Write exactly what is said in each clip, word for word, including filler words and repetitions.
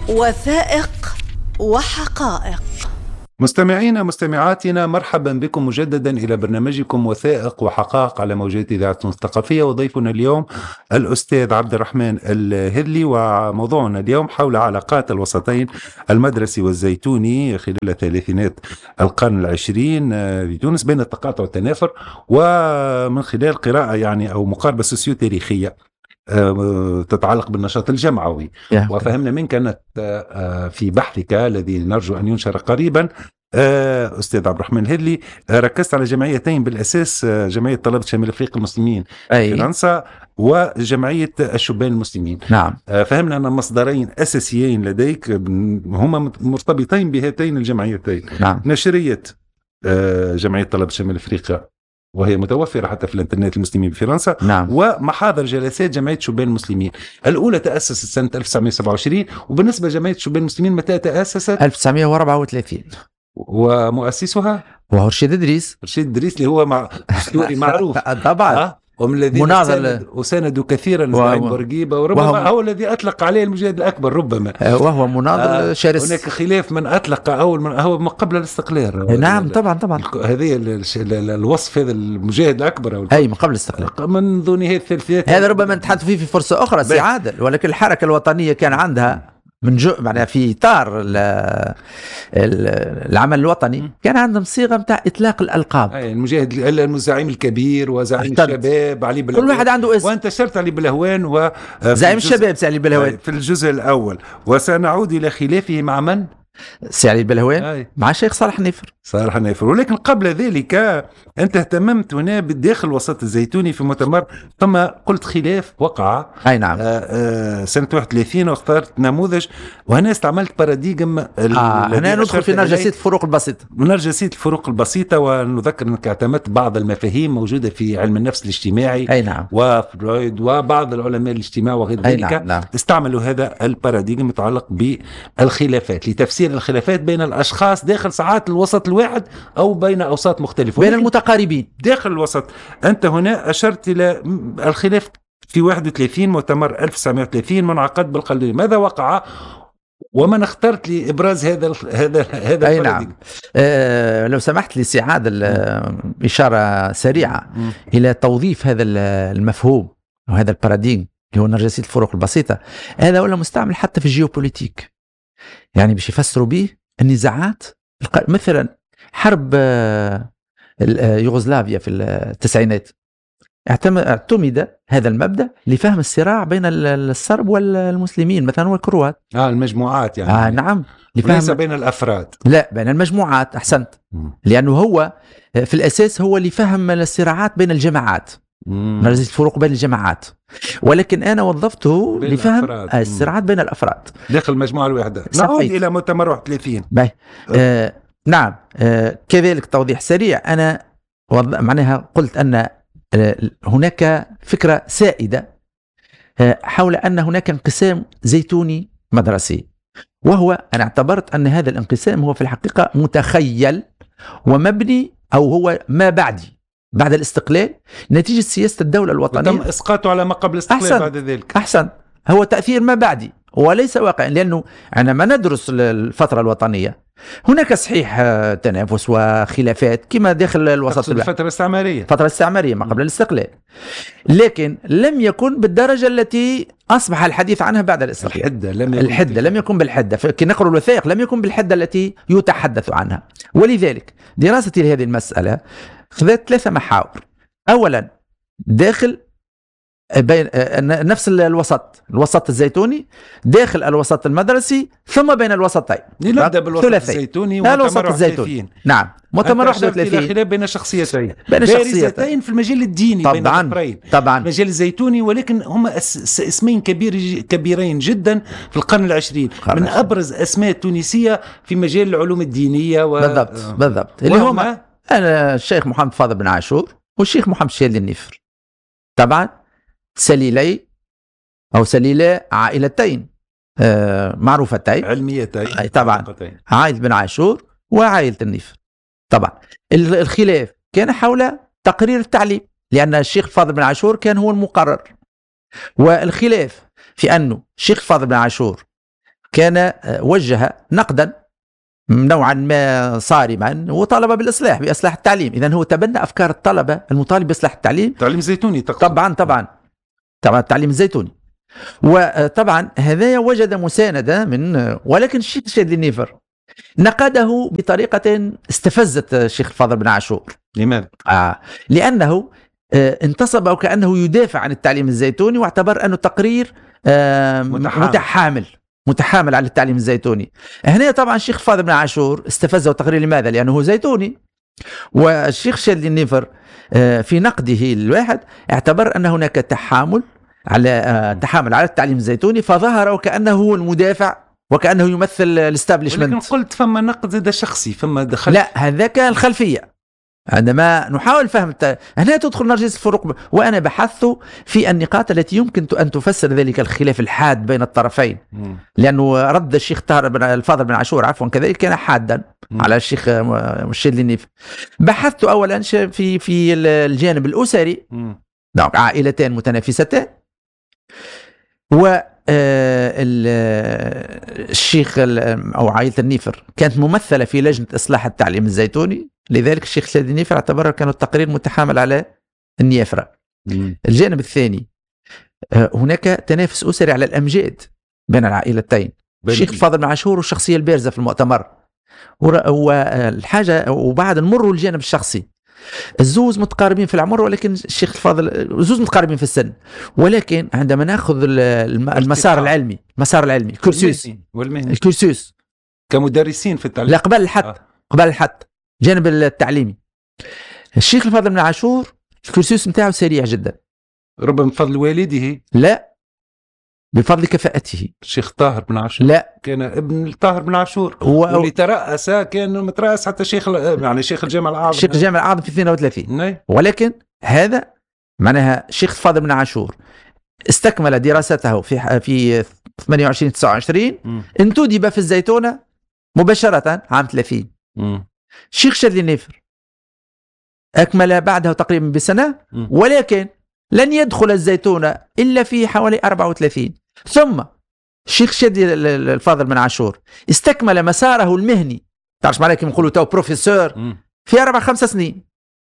وثائق وحقائق. مستمعينا مستمعاتنا، مرحبا بكم مجددا إلى برنامجكم وثائق وحقائق على موجات إذاعة الثقافية. وضيفنا اليوم الأستاذ عبد الرحمن الهذلي، وموضوعنا اليوم حول علاقات الوسطين المدرسي والزيتوني خلال ثلاثينات القرن العشرين في تونس بين التقاطع والتنافر، ومن خلال قراءة يعني أو مقاربة سوسيو تاريخية تتعلق بالنشاط الجمعوي. وفهمنا منك أنك في بحثك الذي نرجو أن ينشر قريبا أستاذ عبد الرحمن الهذلي ركزت على جمعيتين بالأساس، جمعية طلبة شمال أفريقيا المسلمين في فرنسا وجمعية الشبان المسلمين. نعم. فهمنا أن مصدرين أساسيين لديك هما مرتبطين بهاتين الجمعيتين. نعم. نشرية جمعية طلبة شمال أفريقيا وهي متوفرة حتى في الانترنت المسلمين بفرنسا. نعم. ومحاضر جلسات جمعية شبان المسلمين. الأولى تأسست سنة ألف وتسعمائة وسبعة وعشرين، وبالنسبة لجمعية شبان المسلمين متى تأسست؟ ألف وتسعمائة وأربعة وثلاثين. ومؤسسها وهو رشيد إدريس. رشيد إدريس اللي هو مع دستوري معروف طبعا. أه؟ ومن الذين مناضل وساندوا كثيرا إسماعيل و... بورقيبة، وربما وهو... هو الذي أطلق عليه المجاهد الأكبر ربما، وهو مناضل آه شرس. هناك خلاف من أطلق أول من هو ما قبل الاستقلال. نعم طبعا طبعا. هذه الوصف هذا المجاهد الأكبر أو أي من قبل الاستقلال منذ نهاية الثلاثينات. هذا ربما نتحدث فيه في فرصة أخرى سي عادل، ولكن الحركة الوطنية كان عندها من جو معناها في إطار العمل الوطني كان عندهم صيغة متاع إطلاق الألقاب. أي المجاهد الزعيم الكبير وزعيم الشباب علي بلهوان، كل واحد عنده اسم. وأنت شرت علي بلهوان وزعيم الشباب سي علي بلهوان في الجزء الأول. وسنعود إلى خلافه مع من؟ سي علي بلهوان مع الشيخ صالح نيفر. صالح نيفر. ولكن قبل ذلك أنت اهتممت هنا بالداخل الوسط الزيتوني في مؤتمر، ثم قلت خلاف وقع. أي نعم. آآ آآ سنة واحد وثلاثين، واخترت نموذج، وهنا استعملت باراديجم. آه هنا ندخل في نرجسية الفروق البسيطة. نرجسية الفروق البسيطة، ونذكر أنك اعتمدت بعض المفاهيم موجودة في علم النفس الاجتماعي. أي نعم. وفرويد وبعض العلماء الاجتماع وغير ذلك. نعم. نعم. استعملوا هذا الباراديجم المتعلق بالخلافات لتفسير الخلافات بين الأشخاص داخل ساعات الوسط الواحد أو بين أوساط مختلفة، بين المتقاربين داخل الوسط. أنت هنا أشرت إلى الخلاف في واحد وثلاثين، مؤتمر ألف وتسعمائة وثلاثين منعقد بالقلدونية. ماذا وقع ومن اخترت لإبراز هذا هذا هذا أي نعم. آه لو سمحت لي سي عادل إشارة سريعة م. إلى توظيف هذا المفهوم وهذا الباراديم اللي هو نرجسية الفروق البسيطة. هذا ولا مستعمل حتى في الجيوبوليتيك، يعني باش يفسروا به النزاعات. مثلا حرب يوغوسلافيا في التسعينات اعتمد هذا المبدأ لفهم الصراع بين الصرب والمسلمين مثلا والكروات. آه المجموعات يعني. آه نعم. ليس بين الأفراد. لا بين المجموعات. أحسنت. م. لأنه هو في الأساس هو لفهم الصراعات بين الجماعات، نرجس الفروق بين الجماعات، ولكن أنا وظفته لفهم الأفراد. الصراعات بين الأفراد داخل المجموعة الواحدة. نعود إلى مؤتمر واحد وثلاثين. باي. آه نعم. آه كذلك توضيح سريع، أنا معناها قلت أن آه هناك فكرة سائدة آه حول أن هناك انقسام زيتوني مدرسي، وهو أنا اعتبرت أن هذا الانقسام هو في الحقيقة متخيل ومبني، أو هو ما بعدي بعد الاستقلال نتيجة سياسة الدولة الوطنية، وتم إسقاطه على ما قبل الاستقلال بعد ذلك. أحسن. هو تأثير ما بعدي وليس واقع، لأنه عندما ندرس الفترة الوطنية هناك صحيح تنافس وخلافات كما داخل الوسط الفترة الاستعمارية الفترة الاستعمارية ما قبل الاستقلال، لكن لم يكن بالدرجة التي أصبح الحديث عنها بعد الاستقلال. الحدة لم يكن, الحدة لم يكن بالحدة، كي نقرأ الوثائق لم يكن بالحدة التي يتحدث عنها. ولذلك دراستي لهذه المسألة خذت ثلاثة محاور. أولا داخل بين نفس الوسط الوسط الزيتوني داخل الوسط المدرسي، ثم بين الوسطين. نبدأ بالوسط الزيتوني والوسط الزيتوني. نعم. مؤتمر واحد وثلاثين. خلاف بين شخصيتين بين شخصيتين في المجال الديني. طبعا بين الأمرين. طبعا المجال الزيتوني، ولكن هما اسمين كبير كبيرين جدا في القرن العشرين، من أبرز أسماء التونسية في مجال العلوم الدينية و... بالضبط بالضبط اللي هما أنا الشيخ محمد فاضل بن عاشور والشيخ محمد شهيد النفر. طبعا سليلي أو سليلة عائلتين آه معروفتين علميتين طبعا، عائلة بن عاشور وعائلة النفر. طبعا الخلاف كان حول تقرير التعليم، لأن الشيخ فاضل بن عاشور كان هو المقرر، والخلاف في أنه الشيخ فاضل بن عاشور كان وجه نقدا نوعا ما صارما وطالب بالإصلاح بإصلاح التعليم. إذن هو تبنى أفكار الطلبة المطالب بإصلاح التعليم. التعليم الزيتوني تقصد. طبعا طبعا طبعا التعليم الزيتوني. وطبعا هذا وجد مساندة من، ولكن الشيخ شادلي النيفر نقده بطريقة استفزت الشيخ الفاضل بن عاشور. لماذا؟ آه لأنه آه انتصب وكأنه يدافع عن التعليم الزيتوني، واعتبر أنه تقرير آه متحامل. متحامل متحامل على التعليم الزيتوني. هنا طبعا الشيخ الفاضل بن عاشور استفزه التقرير. لماذا؟ لأنه زيتوني. والشيخ شادلي النيفر آه في نقده الواحد اعتبر أن هناك تحامل على آه تحامل على التعليم الزيتوني، فظهر وكأنه هو المدافع وكأنه يمثل الاستابليشمنت. ولكن قلت فما نقد زاد شخصي، فما دخل. لا، هذاك الخلفية. عندما نحاول فهم الت... هنا تدخل نرجس الفروق، وأنا بحثت في النقاط التي يمكن أن تفسر ذلك الخلاف الحاد بين الطرفين. م. لأنه رد الشيخ طاهر بن الفاضل بن عاشور عفوا كذلك كان حادا م. على الشيخ شادلي النيفر. بحثت أولا في في الجانب الأسري، نعم، عائلتان متنافستان، و الشيخ أو عائلة النيفر كانت ممثلة في لجنة إصلاح التعليم الزيتوني، لذلك الشيخ شادلي النيفر اعتبر كان التقرير متحامل على النيافرة. الجانب الثاني هناك تنافس أسري على الأمجاد بين العائلتين، الشيخ الفاضل بن عاشور والشخصية البارزة في المؤتمر. والحاجة وبعد نمر الجانب الشخصي، الزوز متقاربين في العمر، ولكن الشيخ الفاضل الزوز متقاربين في السن، ولكن عندما ناخذ المسار العلمي المسار العلمي الكورسوس والمهني الكورسوس كمدرسين في التعليم، لا قبل الحد آه. قبل الحد جانب التعليمي، الشيخ الفاضل بن عاشور الكورسوس نتاعو سريع جدا، ربما بفضل والده، لا بفضل كفاءته. الشيخ طاهر بن عاشور لا، كان ابن طاهر بن عاشور و... واللي ترأس كان مترأس حتى شيخ يعني شيخ الجامع الأعظم شيخ الجامع الأعظم في اثنين وثلاثين. ني. ولكن هذا معناها الشيخ الفاضل بن عاشور استكمل دراسته في في ثمانية وعشرين تسعة وعشرين، انتدب في الزيتونة مباشرة عام ثلاثين. م. الشيخ شادلي النيفر أكمل بعده تقريبا بسنة، م. ولكن لن يدخل الزيتونة إلا في حوالي أربعة وثلاثين. ثم الشيخ شادلي الفاضل بن عاشور استكمل مساره المهني، تعرف معناه كيف نقولوا تو بروفيسور، في أربع خمس سنين،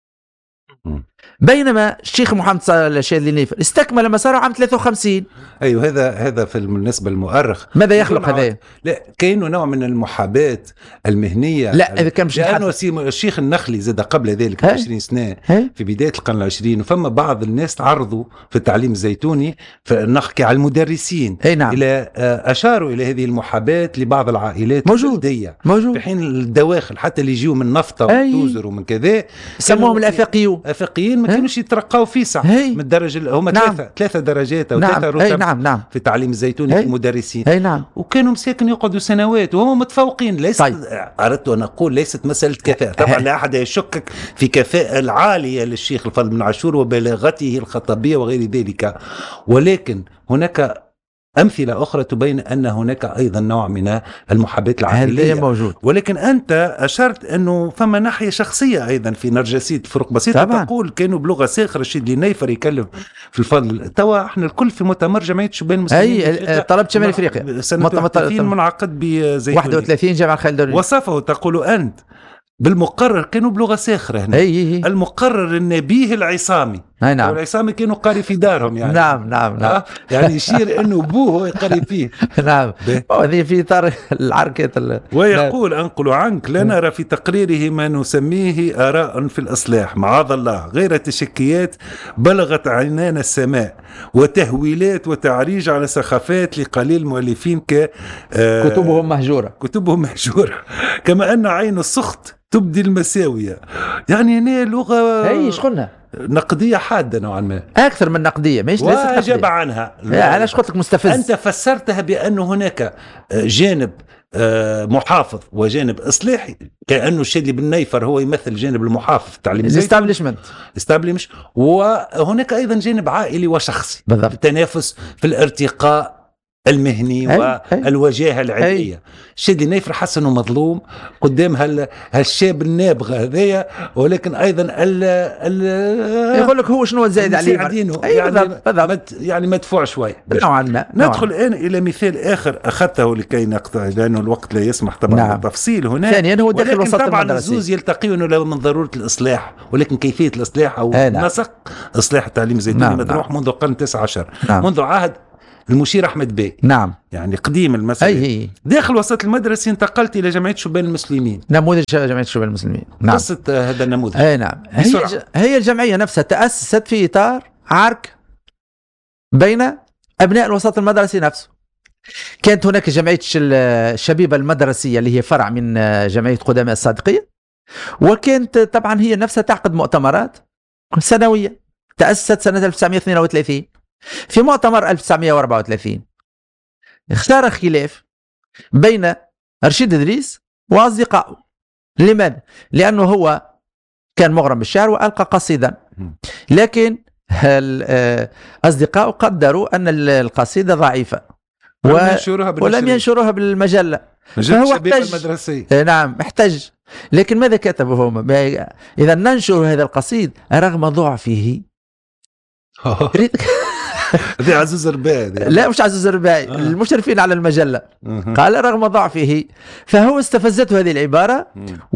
بينما الشيخ محمد شادلي النيفر استكمل مساره عام ثلاثة وخمسين. ايوه، هذا هذا في بالنسبه للمؤرخ ماذا يخلق هذا؟ لا، كاينه نوع من المحاباه المهنيه. لا، اذا كان مش لانه الشيخ النخلي زاد قبل ذلك ب عشرين سنه هي؟ في بدايه القرن العشرين، وفما بعض الناس تعرضوا في التعليم الزيتوني، فنحكي على المدرسين، نعم. الى اشاروا الى هذه المحاباه لبعض العائلات البلديه، موجود في حين الدواخل حتى اللي يجيوا من نفطه وتوزر ومن كذا سموهم الافاقيون افاقيين، ما كانوش يترقوا فيسع من الدرجه، هم نعم. ثلاثه ثلاثه درجات او نعم. ثلاثه رتب نعم. نعم. في التعليم الزيتوني في المدرسين، أي نعم. وكانوا مساكن يقعدوا سنوات وهم متفوقين. ليست طيب. أردت أن أقول ليست مسألة كفاءة، طبعا لا أحد يشكك في كفاءة العالية للشيخ الفاضل بن عاشور وبلاغته الخطابية وغير ذلك، ولكن هناك أمثلة أخرى تبين أن هناك أيضا نوع من المحاباة العائلية موجود. ولكن أنت أشرت أنه فما ناحية شخصية أيضا في نرجسية فرق بسيطة طبعا. تقول كانوا بلغة ساخرة شادلي النيفر يكلم في الفضل. توا احنا الكل في مؤتمر جمعية شبان المسلمين أي طلبت شمال أفريقيا سنة ثلاثين منعقد بزيتوني واحد وثلاثين جامعة خالد دريس، وصفه تقول أنت بالمقرر كانوا بلغة ساخرة هنا. أي أي. المقرر النبيه العصامي، نعم. والعصامي كانوا قاري في دارهم يعني. نعم نعم نعم. يعني يشير انه ابوه يقري فيه. نعم. هذه في اطار العركة. ويقول انقل عنك لا نرى في تقريره ما نسميه آراء في الإصلاح معاذ الله غير تشكيات بلغت عنان السماء وتهويلات وتعريج على سخافات لقليل مؤلفين ك آه كتبهم مهجورة كتبهم مهجورة كما أن عين السخط تبدي المساوية. يعني هنا لغة اي شغلنا نقدية حادة نوعا ما، أكثر من نقدية، مش ليست نقدية. وأجاب عنها. علاش قلت لك مستفز؟ أنت فسرتها بأن هناك جانب محافظ وجانب إصلاحي، كأنه الشادلي بن نيفر هو يمثل جانب المحافظ التعليم الاستابليشمنت وهناك أيضا جانب عائلي وشخصي بالضبط. التنافس في الارتقاء المهني أي والوجاهه العلميه. أي. شادي نايفر حس انه مظلوم قدام هال هالشاب النابغ هذايا، ولكن ايضا ال ال يقول لك هو شنو زايد عليه يعني مد يعني مدفوع شوي. نوعا ما. ندخل الان الى مثال اخر اخذته لكي نقطع لانه الوقت لا يسمح طبعا نعم. بالتفصيل هنا. ثانيا هو داخل وسط طبعا المدرسي. الزوز يلتقيون له من ضروره الاصلاح، ولكن كيفيه الاصلاح او نعم. نسق اصلاح التعليم الزيتوني نعم. مطروح نعم. منذ القرن التاسع عشر، نعم. منذ عهد المشير أحمد باي. نعم. يعني قديم المسألة. أي. داخل وسط المدرسة انتقلت إلى جمعية شبان المسلمين. نموذج جمعية شبان المسلمين. نعم. قصة هذا النموذج. أي نعم. هي, هي الجمعية نفسها تأسست في إطار عرك بين أبناء الوسط المدرسي نفسه. كانت هناك جمعية الشبيبة المدرسية اللي هي فرع من جمعية قدماء الصادقية، وكانت طبعا هي نفسها تعقد مؤتمرات سنوية. تأسست سنة ألف وتسعمائة واثنين وثلاثين. في مؤتمر ألف وتسعمائة وأربعة وثلاثين اختار خلاف بين رشيد إدريس وأصدقائه. لماذا؟ لأنه هو كان مغرم بالشعر وألقى قصيدا، لكن أصدقائه قدروا أن القصيدة ضعيفة و... ولم ينشروها بالمجلة، فهو احتج. نعم احتج. لكن ماذا كتبوا هم؟ إذا ننشر هذا القصيد رغم ضعفه. هذه عزوز الرباعي. لا مش عزوز الرباعي، آه. المشرفين على المجلة. آه. قال رغم ضعفه. فهو استفزته هذه العبارة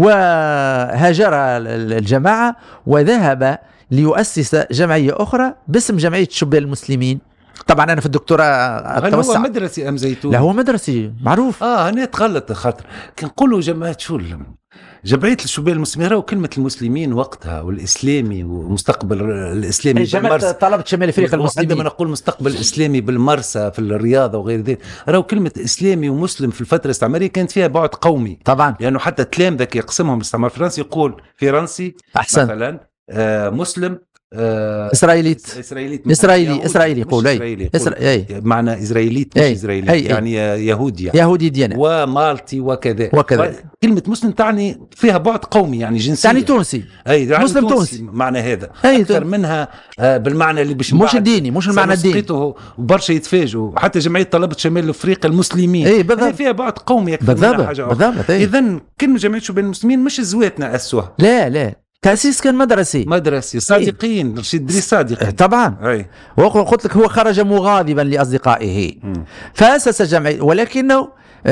وهاجر الجماعة وذهب ليؤسس جمعية أخرى باسم جمعية شبان المسلمين. طبعا أنا في الدكتوراه هل هو مدرسي أم زيتون؟ لا هو مدرسي معروف. آه أنا تغلط خاطر كنقولوا جماعة شو جمعية الشبان المسلمين، راهو كلمة المسلمين وقتها والإسلامي ومستقبل الإسلامي بالمرسى. طلبة شمال أفريقيا المسلمين. عندما نقول مستقبل إسلامي بالمرسى في الرياضة وغير ذلك، راهو كلمة إسلامي ومسلم في الفترة الاستعمارية كانت فيها بعد قومي طبعا، لأنه يعني حتى تلامذة يقسمهم الاستعمار الفرنسي يقول فرنسي أحسن مثلا آه مسلم آه إسرائيليت إسرائيليت إسرائيلي إسرائيلي يقول أي إسرائيلي معنى إسرائيليت مش أي. إسرائيلي أي. يعني يهودي يهودي ديانة ومالتي وكذا وكذا. كلمة مسلم تعني فيها بعد قومي يعني جنسية، يعني تونسي أي يعني مسلم تونسي معنى هذا أي أكثر منها آه بالمعنى اللي بش مش الديني مش المعنى الديني. وبرشا يتفاجئوا حتى جمعية طلبة شمال أفريقيا المسلمين أي بالضبط فيها بعد قومي أكثر منها حاجة بالضبط. إذن كلمة جمعية شبان المسلمين مش زواتنا أسوها، لا لا تأسيس كان مدرسي مدرسي صادقين. إيه؟ رشيد إدريس صادق طبعا. أي. وقلت لك هو خرج مغاضبا لأصدقائه م. فأسس جمعية، ولكنه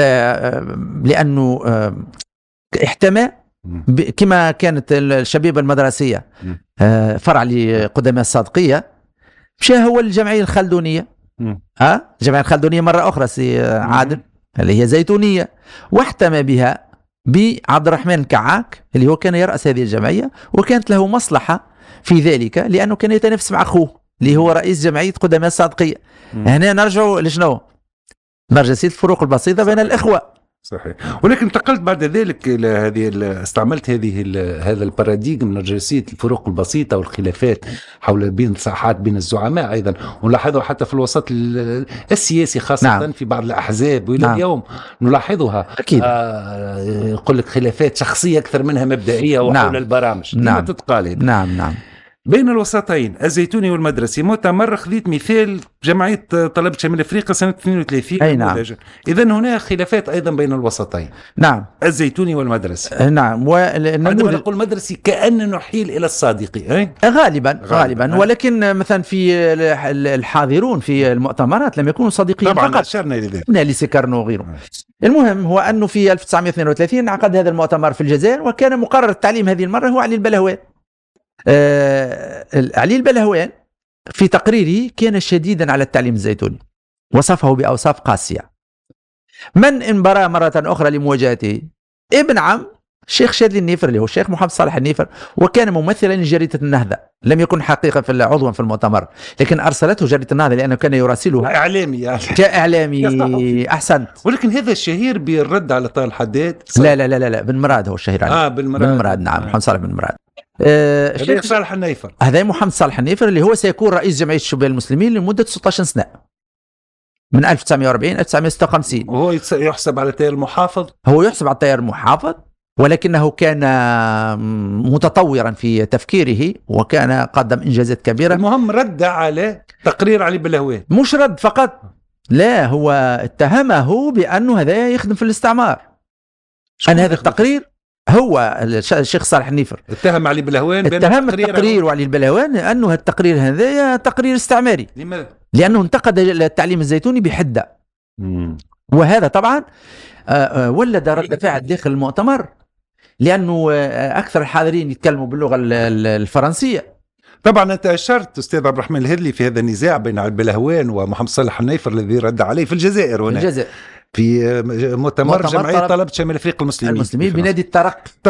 آه لأنه آه احتمى كما كانت الشبيبة المدرسية آه فرع لقدماء الصادقية، مشى هو الجمعية الخلدونية ها آه؟ الجمعية الخلدونية مرة أخرى سي عادل اللي هي زيتونية، واحتمى بها بعبد الرحمن الكعاك اللي هو كان يرأس هذه الجمعية، وكانت له مصلحة في ذلك لأنه كان يتنافس مع أخوه اللي هو رئيس جمعية قدماء الصادقية. هنا نرجع لشنو؟ نرجع سيد الفروق البسيطة بين الإخوة. صحيح. ولكن انتقلت بعد ذلك إلى هذه استعملت هذه هذا الباراديغم من نرجسية الفروق البسيطة والخلافات حول بين صاحات بين الزعماء أيضا، ونلاحظها حتى في الوسط السياسي خاصة. نعم. في بعض الأحزاب وإلى نعم. اليوم نلاحظها أكيد. آه يقول لك خلافات شخصية أكثر منها مبدئية وحول نعم. البرامج. نعم. تتقال نعم نعم بين الوسطين الزيتوني والمدرسي. مؤتمر خذيت مثال جمعية طلبة شمال أفريقيا سنة اثنين وثلاثين. أي نعم. إذن هناك خلافات أيضا بين الوسطين. نعم. الزيتوني والمدرسي. نعم. عندما نقول مدرسي كأن نحيل إلى الصادقي. أي؟ غالبا غالبا أي. ولكن مثلا في الحاضرون في المؤتمرات لم يكونوا صادقين طبعا فقط. أشرنا إلى ذلك. نالي سكرنو وغيره. المهم هو أنه في ألف وتسعمائة واثنين وثلاثين عقد هذا المؤتمر في الجزائر، وكان مقرر التعليم هذه المرة هو علي البلهوان. آه علي البلهوان في تقريره كان شديدا على التعليم الزيتوني، وصفه بأوصاف قاسية. من انبرى مرة أخرى لمواجهته ابن عم الشيخ شادلي النيفر اللي هو الشيخ محمد صالح النيفر، وكان ممثلا لجريدة النهضة. لم يكن حقيقة في عضوا في المؤتمر، لكن أرسلته جريدة النهضة لأنه كان يراسلها. إعلامي يعني. كإعلامي أحسنت. ولكن هذا الشهير بالرد على طه الحداد. لا لا لا لا بن مراد هو الشهير عليه. آه بن مراد. بن مراد نعم. محمد صالح بن مراد. آه الشيخ صالح النيفر. هذا محمد صالح النيفر اللي هو سيكون رئيس جمعية الشبان المسلمين لمدة ستة عشر سنة من ألف وتسعمائة وأربعين إلى ألف وتسعمائة وستة وخمسين. وهو يحسب على التيار المحافظ. هو يحسب على التيار المحافظ، ولكنه كان متطورا في تفكيره وكان قدم إنجازات كبيرة. المهم رد على تقرير علي بلهوان، مش رد فقط، لا، هو اتهمه بأنه هذا يخدم في الاستعمار. أن هذا التقرير هو الشيخ صالح النيفر اتهم علي بلهوان اتهم التقرير وعلي البلهوان أنه التقرير هذا تقرير استعماري. لماذا؟ لأنه انتقد التعليم الزيتوني بحدة. مم. وهذا طبعا ولد رد فعل داخل المؤتمر، لأنه أكثر الحاضرين يتكلموا باللغة الفرنسية. طبعا أنت أشرت أستاذ عبد الرحمن الهذلي في هذا النزاع بين علي بلهوان ومحمد صالح النيفر الذي رد عليه في الجزائر هنا، الجزائر في مؤتمر, مؤتمر جمعية طلب شمال أفريقيا المسلمين, المسلمين بنادي الترقي.